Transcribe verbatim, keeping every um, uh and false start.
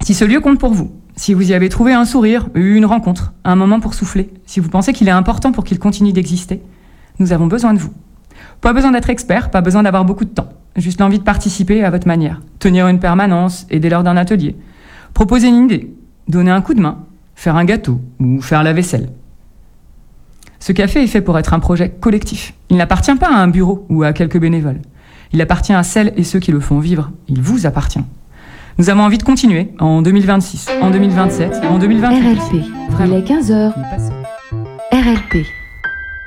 Si ce lieu compte pour vous, si vous y avez trouvé un sourire, une rencontre, un moment pour souffler, si vous pensez qu'il est important pour qu'il continue d'exister, nous avons besoin de vous. Pas besoin d'être expert, pas besoin d'avoir beaucoup de temps. Juste l'envie de participer à votre manière. Tenir une permanence, aider lors d'un atelier. Proposer une idée, donner un coup de main, faire un gâteau ou faire la vaisselle. Ce café est fait pour être un projet collectif. Il n'appartient pas à un bureau ou à quelques bénévoles. Il appartient à celles et ceux qui le font vivre. Il vous appartient. Nous avons envie de continuer en deux mille vingt-six, en deux mille vingt-sept, en deux mille vingt-huit. R L P, il est quinze heures. R L P.